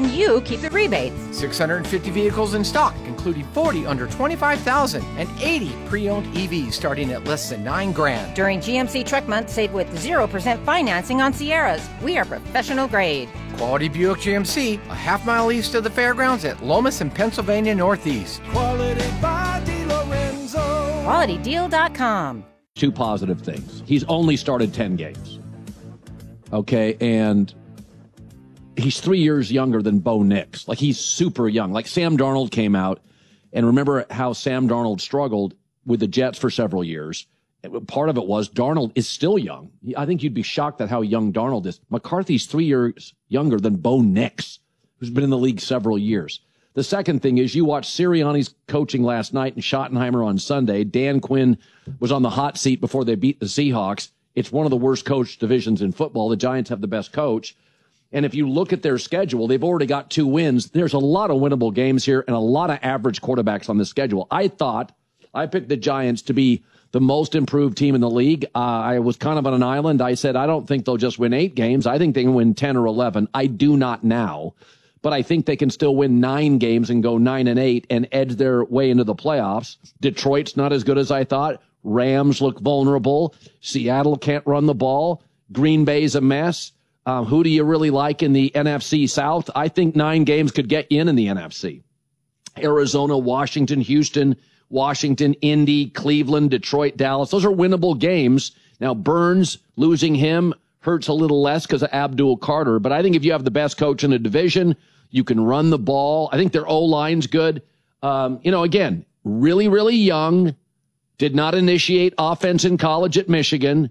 and you keep the rebates. 650 vehicles in stock, including 40 under $25,000 and 80 pre-owned EVs starting at less than $9,000. During GMC Truck Month, save with 0% financing on Sierras. We are professional grade. Quality Buick GMC, a half-mile east of the fairgrounds at Lomas and Pennsylvania Northeast. Quality by DeLorenzo. QualityDeal.com. Two positive things. He's only started 10 games. Okay, and he's 3 years younger than Bo Nix. Like, he's super young. Like, Sam Darnold came out, and remember how Sam Darnold struggled with the Jets for several years. Part of it was Darnold is still young. I think you'd be shocked at how young Darnold is. McCarthy's 3 years younger than Bo Nix, who's been in the league several years. The second thing is you watched Sirianni's coaching last night and Schottenheimer on Sunday. Dan Quinn was on the hot seat before they beat the Seahawks. It's one of the worst coached divisions in football. The Giants have the best coach. And if you look at their schedule, they've already got 2 wins. There's a lot of winnable games here and a lot of average quarterbacks on the schedule. I picked the Giants to be the most improved team in the league. I was kind of on an island. I said, I don't think they'll just win 8 games. I think they can win 10 or 11. I do not now, but I think they can still win 9 games and go 9-8 and edge their way into the playoffs. Detroit's not as good as I thought. Rams look vulnerable. Seattle can't run the ball. Green Bay's a mess. Who do you really like in the NFC South? I think 9 games could get you in the NFC. Arizona, Washington, Houston, Washington, Indy, Cleveland, Detroit, Dallas. Those are winnable games. Now, Burns, losing him hurts a little less because of Abdul Carter. But I think if you have the best coach in the division, you can run the ball. I think their O-line's good. Again, really, really young. Did not initiate offense in college at Michigan.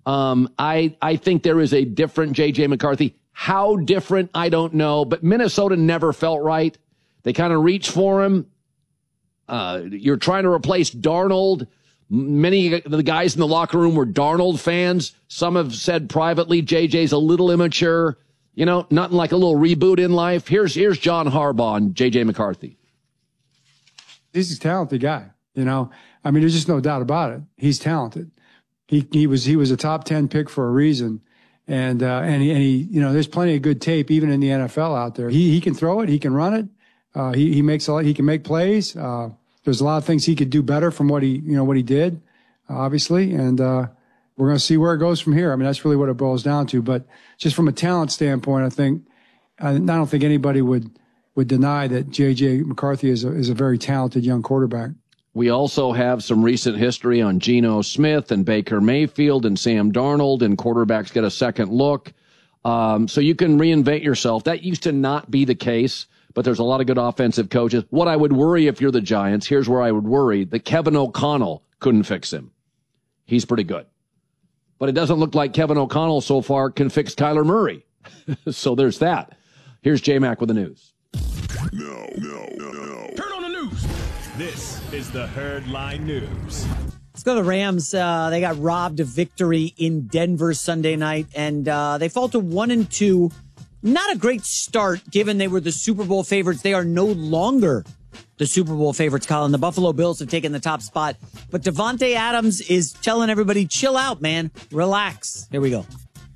I think there is a different J.J. McCarthy. How different, I don't know. But Minnesota never felt right. They kind of reached for him. You're trying to replace Darnold. Many of the guys in the locker room were Darnold fans. Some have said privately JJ's a little immature. Nothing like a little reboot in life. Here's John Harbaugh and JJ McCarthy. He's a talented guy. There's just no doubt about it. He's talented. He was a top 10 pick for a reason. And he there's plenty of good tape even in the NFL out there. He can throw it. He can run it. He makes a lot. He can make plays. There's a lot of things he could do better from what he did, obviously. And we're going to see where it goes from here. That's really what it boils down to. But just from a talent standpoint, I don't think anybody would deny that J.J. McCarthy is a very talented young quarterback. We also have some recent history on Geno Smith and Baker Mayfield and Sam Darnold, and quarterbacks get a second look. So you can reinvent yourself. That used to not be the case, but there's a lot of good offensive coaches. What I would worry if you're the Giants, here's where I would worry, that Kevin O'Connell couldn't fix him. He's pretty good. But it doesn't look like Kevin O'Connell so far can fix Kyler Murray. So there's that. Here's J-Mac with the news. No. Turn on the news. This is the Herd Line News. Let's go to the Rams. They got robbed of victory in Denver Sunday night, and they fall to 1-2. Not a great start, given they were the Super Bowl favorites. They are no longer the Super Bowl favorites, Colin. The Buffalo Bills have taken the top spot, but Davante Adams is telling everybody, chill out, man. Relax. Here we go.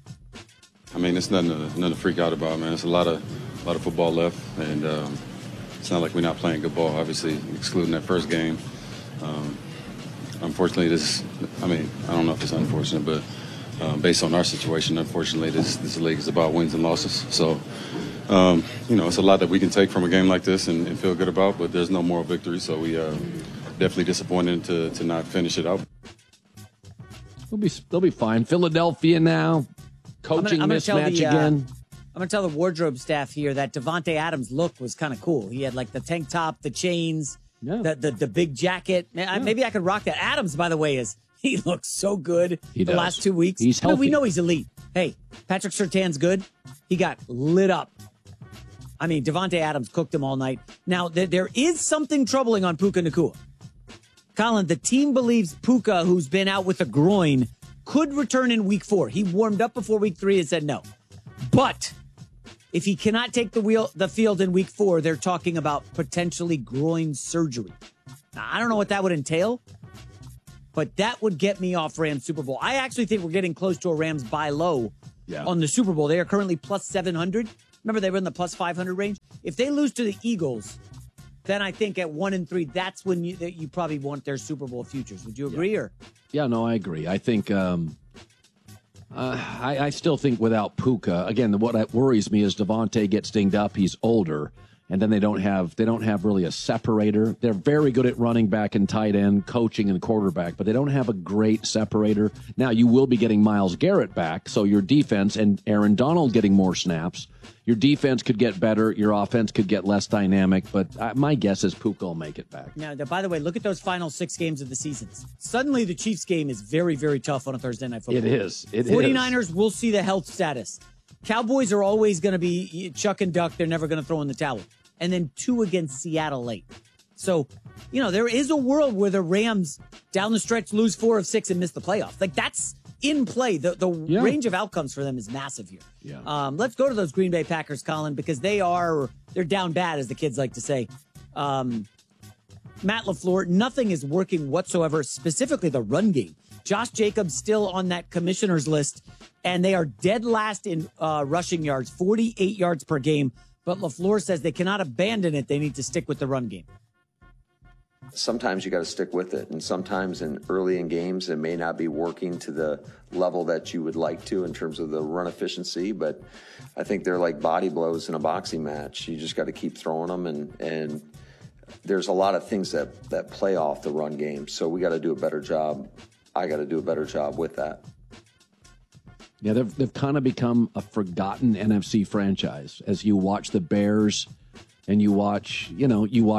It's nothing to freak out about, man. It's a lot of football left, and it's not like we're not playing good ball, obviously, excluding that first game. Unfortunately, I don't know if it's unfortunate, but based on our situation, unfortunately, this league is about wins and losses. So, it's a lot that we can take from a game like this and feel good about, but there's no moral victory, so we definitely disappointed to not finish it out. They'll be fine. Philadelphia now, coaching mismatch again. I'm going to tell the wardrobe staff here that Davante Adams' look was kind of cool. He had like the tank top, the chains, the big jacket. Maybe I could rock that. Adams, by the way, he looks so good the last 2 weeks. He's healthy. We know he's elite. Hey, Patrick Surtain's good. He got lit up. Davante Adams cooked him all night. Now, there is something troubling on Puka Nacua. Colin, the team believes Puka, who's been out with a groin, could return in week 4. He warmed up before week 3 and said no. But if he cannot take the field in week 4, they're talking about potentially groin surgery. Now, I don't know what that would entail, but that would get me off Rams Super Bowl. I actually think we're getting close to a Rams buy low on the Super Bowl. They are currently plus 700. Remember, they were in the plus 500 range. If they lose to the Eagles, then I think at 1-3, that's when you probably want their Super Bowl futures. Would you agree? Or Yeah, no, I agree. I think I still think without Puka, again, what worries me is Devontae gets dinged up. He's older, and then they don't have really a separator. They're very good at running back and tight end, coaching and quarterback, but they don't have a great separator. Now you will be getting Myles Garrett back, so your defense and Aaron Donald getting more snaps. Your defense could get better. Your offense could get less dynamic, but my guess is Puka will make it back. Now, by the way, look at those final 6 games of the season. Suddenly, the Chiefs game is very, very tough on a Thursday Night Football. It is. 49ers, we'll see the health status. Cowboys are always going to be chuck and duck. They're never going to throw in the towel. And then 2 against Seattle late. So, there is a world where the Rams down the stretch lose 4 of 6 and miss the playoffs. Like, that's in play. The range of outcomes for them is massive here. Yeah. Let's go to those Green Bay Packers, Colin, because they're down bad, as the kids like to say. Matt LaFleur, nothing is working whatsoever, specifically the run game. Josh Jacobs still on that commissioner's list, and they are dead last in rushing yards, 48 yards per game. But LaFleur says they cannot abandon it. They need to stick with the run game. Sometimes you got to stick with it, and sometimes early in games it may not be working to the level that you would like to in terms of the run efficiency, but I think they're like body blows in a boxing match. You just got to keep throwing them, and there's a lot of things that play off the run game, so we got to do a better job. I got to do a better job with that. Yeah, they've kind of become a forgotten NFC franchise as you watch the Bears and you watch the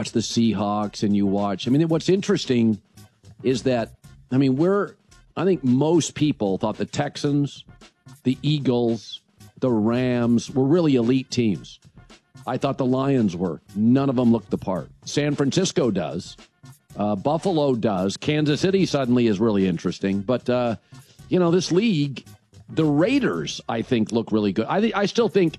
Seahawks and you watch. I mean, what's interesting is that, I think most people thought the Texans, the Eagles, the Rams were really elite teams. I thought the Lions were. None of them looked the part. San Francisco does. Buffalo does. Kansas City suddenly is really interesting. But, this league, the Raiders, I think, look really good. I still think,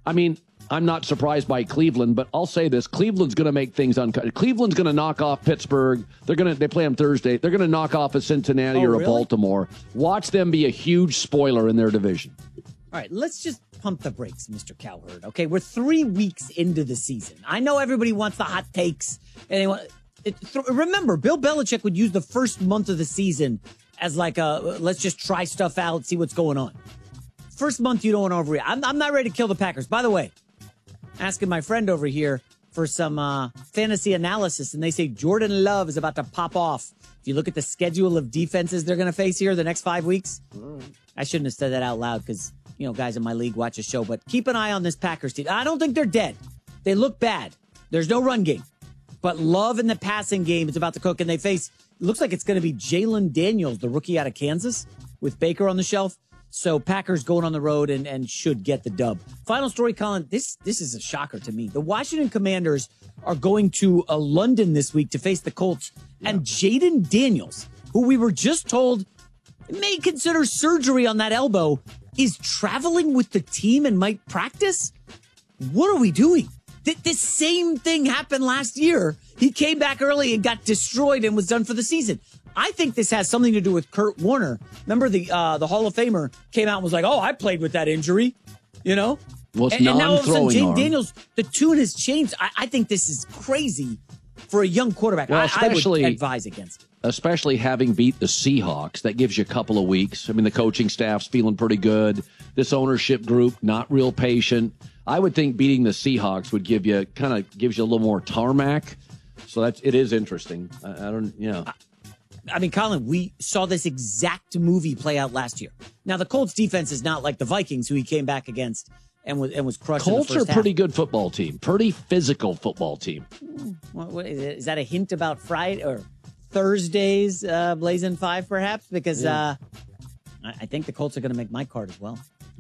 I'm not surprised by Cleveland, but I'll say this. Cleveland's going to make things uncut. Cleveland's going to knock off Pittsburgh. They play them Thursday. They're going to knock off a Cincinnati or a Baltimore. Watch them be a huge spoiler in their division. All right, let's just pump the brakes, Mr. Cowherd. Okay, we're 3 weeks into the season. I know everybody wants the hot takes. And remember, Bill Belichick would use the first month of the season as like let's just try stuff out, see what's going on. First month, you don't want to overreact. I'm not ready to kill the Packers. By the way, asking my friend over here for some fantasy analysis, and they say Jordan Love is about to pop off. If you look at the schedule of defenses they're going to face here the next 5 weeks, I shouldn't have said that out loud because, guys in my league watch a show, but keep an eye on this Packers team. I don't think they're dead. They look bad. There's no run game. But Love in the passing game is about to cook, and they face, looks like it's going to be Jalen Daniels, the rookie out of Kansas, with Baker on the shelf. So Packers going on the road and should get the dub. Final story, Colin. This is a shocker to me. The Washington Commanders are going to London this week to face the Colts. Yeah. And Jaden Daniels, who we were just told may consider surgery on that elbow, is traveling with the team and might practice? What are we doing? This same thing happened last year. He came back early and got destroyed and was done for the season. I think this has something to do with Kurt Warner. Remember the Hall of Famer came out and was like, "Oh, I played with that injury," Well, it's and now all of a sudden, Jaden arm. Daniels, the tune has changed. I think this is crazy for a young quarterback. Well, I would advise against it. Especially having beat the Seahawks, that gives you a couple of weeks. The coaching staff's feeling pretty good. This ownership group, not real patient. I would think beating the Seahawks would gives you a little more tarmac. So it is interesting. Colin, we saw this exact movie play out last year. Now, the Colts defense is not like the Vikings, who he came back against and was crushed. Colts in the first are a pretty good football team, pretty physical football team. Is that a hint about Friday or Thursday's Blazing 5, perhaps? Because I think the Colts are going to make my card as well.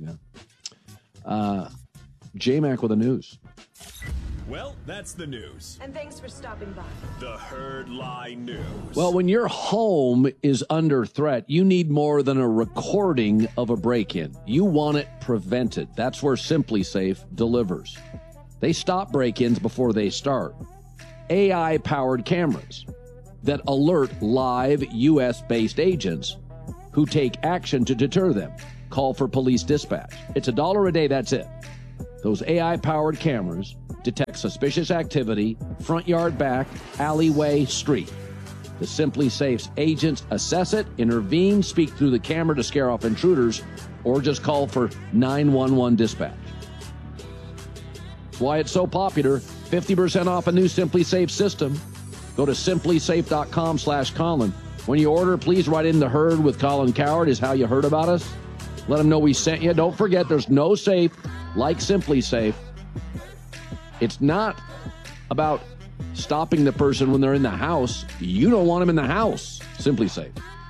Yeah. J-Mac with the news. Well, that's the news. And thanks for stopping by. The Herd Lie News. Well, when your home is under threat, you need more than a recording of a break-in. You want it prevented. That's where Simply Safe delivers. They stop break-ins before they start. AI-powered cameras that alert live U.S.-based agents who take action to deter them. Call for police dispatch. It's $1 a day, that's it. Those AI-powered cameras detect suspicious activity, front yard, back, alleyway, street. The Simply Safe's agents assess it, intervene, speak through the camera to scare off intruders, or just call for 911 dispatch. That's why it's so popular. 50% off a new Simply Safe system. Go to simplysafe.com/Colin. When you order, please write in "The Herd with Colin Cowherd" is how you heard about us. Let them know we sent you. Don't forget, there's no safe like Simply Safe. It's not about stopping the person when they're in the house. You don't want them in the house. Simply Safe.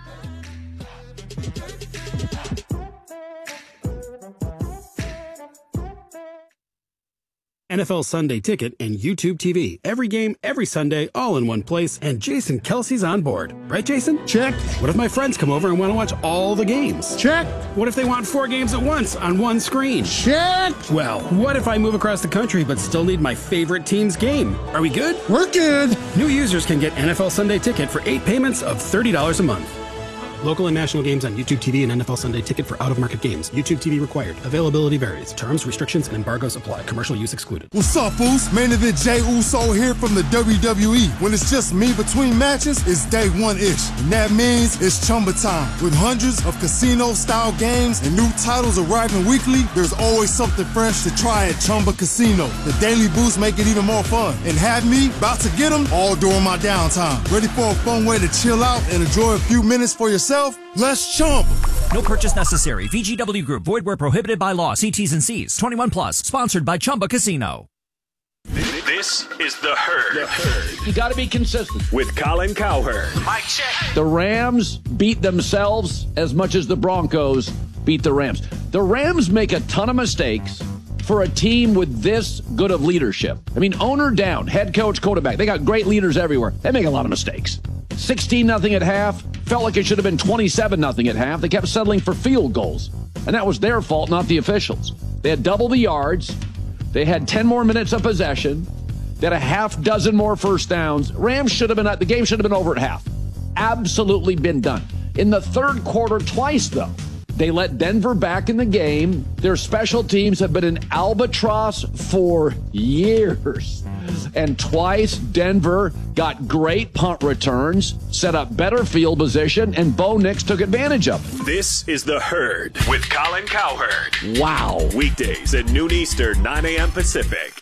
NFL Sunday Ticket and YouTube TV. Every game, every Sunday, all in one place. And Jason Kelsey's on board. Right, Jason? Check. What if my friends come over and want to watch all the games? Check. What if they want 4 games at once on one screen? Check. Well, what if I move across the country but still need my favorite team's game? Are we good? We're good. New users can get NFL Sunday Ticket for 8 payments of $30 a month. Local and national games on YouTube TV and NFL Sunday Ticket for out-of-market games. YouTube TV required. Availability varies. Terms, restrictions, and embargoes apply. Commercial use excluded. What's up, Foos? Main Event Jey Uso here from the WWE. When it's just me between matches, it's day one-ish. And that means it's Chumba time. With hundreds of casino-style games and new titles arriving weekly, there's always something fresh to try at Chumba Casino. The daily boosts make it even more fun. And have me about to get them all during my downtime. Ready for a fun way to chill out and enjoy a few minutes for yourself? Let's Chumba. No purchase necessary. VGW Group. Void where prohibited by law. See T's and C's. 21 plus. Sponsored by Chumba Casino. This is The Herd. You got to be consistent. With Colin Cowherd. Mic check. The Rams beat themselves as much as the Broncos beat the Rams. The Rams make a ton of mistakes for a team with this good of leadership. I mean, owner down, head coach, quarterback. They got great leaders everywhere. They make a lot of mistakes. 16-0 at half. Felt like it should have been 27-0 at half. They kept settling for field goals. And that was their fault, not the officials. They had double the yards. They had 10 more minutes of possession. They had a half dozen more first downs. Rams should have been the game should have been over at half. Absolutely been done. In the third quarter, twice, though, they let Denver back in the game. Their special teams have been an albatross for years. And twice, Denver got great punt returns, set up better field position, and Bo Nix took advantage of it. This is The Herd with Colin Cowherd. Wow. Weekdays at noon Eastern, 9 a.m. Pacific.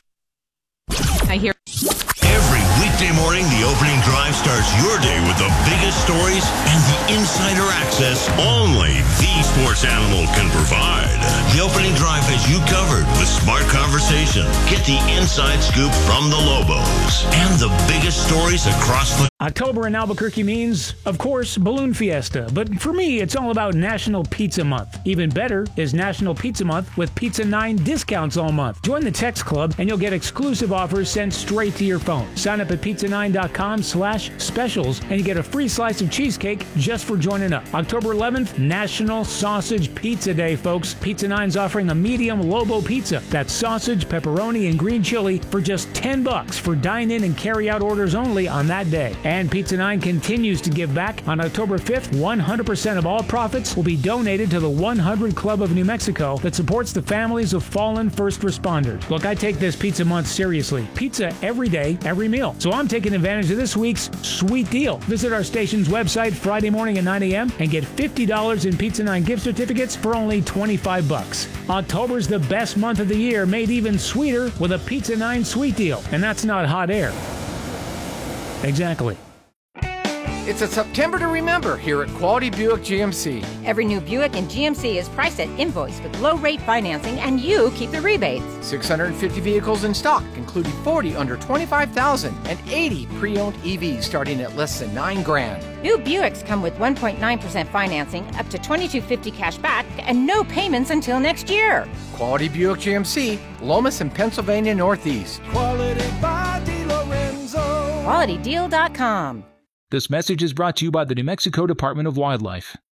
I hear. Every weekday morning, the opening drive starts your day with the biggest stories and the insider access only the sports animal can provide. The opening drive has you covered with smart conversation. Get the inside scoop from the Lobos and the biggest stories across the... October in Albuquerque means, of course, Balloon Fiesta. But for me, it's all about National Pizza Month. Even better is National Pizza Month with Pizza 9 discounts all month. Join the Text Club and you'll get exclusive offers sent straight to your phone. Sign up at pizza9.com/specials and you get a free slice of cheesecake just for joining up. October 11th, National Sausage Pizza Day, folks. Pizza 9's offering a medium Lobo pizza. That's sausage, pepperoni, and green chili for just $10 for dine-in and carry-out orders only on that day. And Pizza 9 continues to give back. On October 5th, 100% of all profits will be donated to the 100 Club of New Mexico that supports the families of fallen first responders. Look, I take this Pizza Month seriously. Pizza every day, every meal. So I'm taking advantage of this week's sweet deal. Visit our station's website Friday morning at 9 a.m. and get $50 in Pizza 9 gift certificates for only $25. October's the best month of the year, made even sweeter with a Pizza 9 sweet deal. And that's not hot air. Exactly. It's a September to remember here at Quality Buick GMC. Every new Buick in GMC is priced at invoice with low-rate financing, and you keep the rebates. 650 vehicles in stock, including 40 under $25,000 and 80 pre-owned EVs starting at less than $9,000. New Buicks come with 1.9% financing, up to $2,250 cash back, and no payments until next year. Quality Buick GMC, Lomas and Pennsylvania Northeast. Quality by DeLorenzo. QualityDeal.com. This message is brought to you by the New Mexico Department of Wildlife.